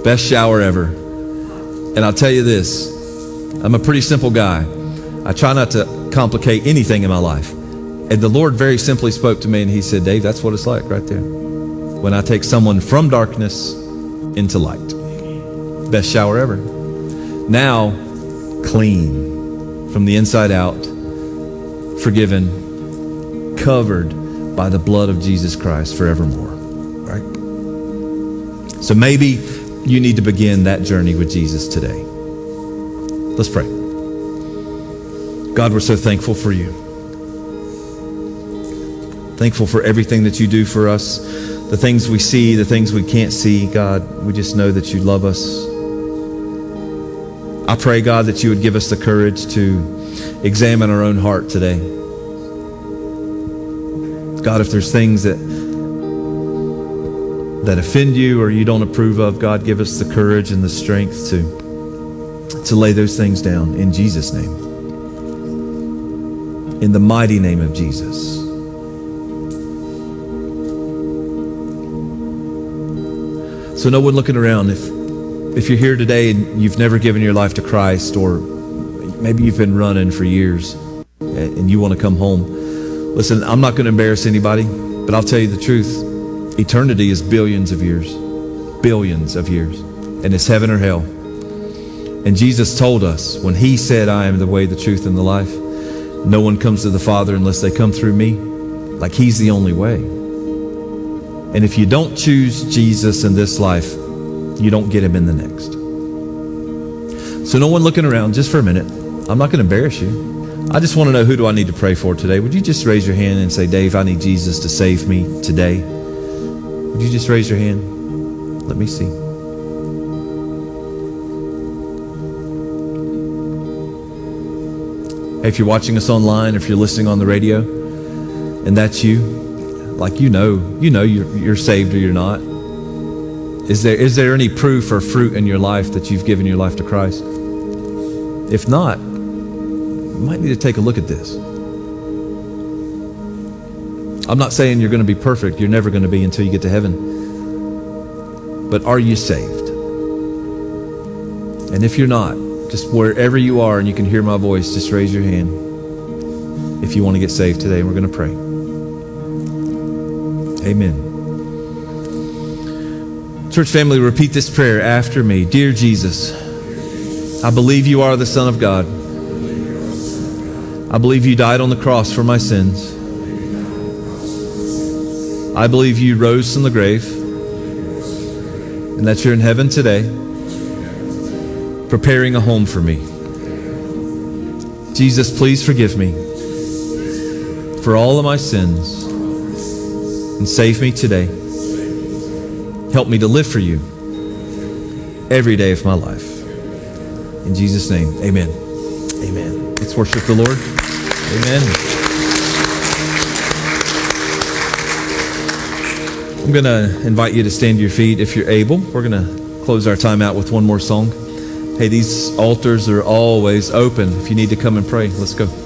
Best shower ever. And I'll tell you this, I'm a pretty simple guy. I try not to complicate anything in my life. And the Lord very simply spoke to me and he said, Dave, that's what it's like right there. When I take someone from darkness into light. Best shower ever. Now, clean from the inside out, forgiven, covered by the blood of Jesus Christ forevermore. Right? So maybe you need to begin that journey with Jesus today. Let's pray. God, we're so thankful for you. Thankful for everything that you do for us, the things we see, the things we can't see. God, we just know that you love us. I pray, God, that you would give us the courage to examine our own heart today. God, if there's things that offend you or you don't approve of, God, give us the courage and the strength to lay those things down in Jesus' name. In the mighty name of Jesus. So no one looking around, if you're here today and you've never given your life to Christ, or maybe you've been running for years and you want to come home, listen, I'm not going to embarrass anybody, but I'll tell you the truth. Eternity is billions of years, and it's heaven or hell. And Jesus told us when he said, I am the way, the truth, and the life, no one comes to the Father unless they come through me. Like he's the only way. And if you don't choose Jesus in this life, you don't get him in the next. So no one looking around, just for a minute. I'm not going to embarrass you. I just want to know, who do I need to pray for today? Would you just raise your hand and say, Dave, I need Jesus to save me today? Would you just raise your hand? Let me see. Hey, if you're watching us online, or if you're listening on the radio, and that's you, like you know you're saved or you're not. Is there any proof or fruit in your life that you've given your life to Christ? If not, you might need to take a look at this. I'm not saying you're going to be perfect. You're never going to be until you get to heaven. But are you saved? And if you're not, just wherever you are and you can hear my voice, just raise your hand if you want to get saved today. We're going to pray. Amen. Church family, repeat this prayer after me. Dear Jesus, I believe you are the Son of God. I believe you died on the cross for my sins. I believe you rose from the grave and that you're in heaven today, preparing a home for me. Jesus, please forgive me for all of my sins and save me today. Help me to live for you every day of my life. In Jesus' name, amen. Amen. Let's worship the Lord. Amen. I'm going to invite you to stand to your feet if you're able. We're going to close our time out with one more song. Hey, these altars are always open if you need to come and pray. Let's go.